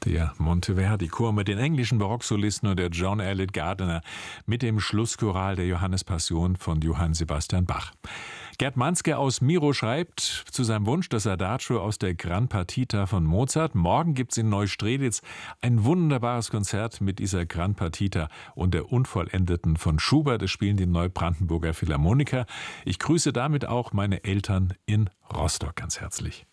Der Monteverdi-Chor mit den englischen Barocksolisten und der John Elliott Gardiner mit dem Schlusschoral der Johannespassion von Johann Sebastian Bach. Gerd Manske aus Miro schreibt zu seinem Wunsch das Adagio aus der Gran Partita von Mozart. Morgen gibt es in Neustrelitz ein wunderbares Konzert mit dieser Gran Partita und der Unvollendeten von Schubert. Es spielen die Neubrandenburger Philharmoniker. Ich grüße damit auch meine Eltern in Rostock ganz herzlich.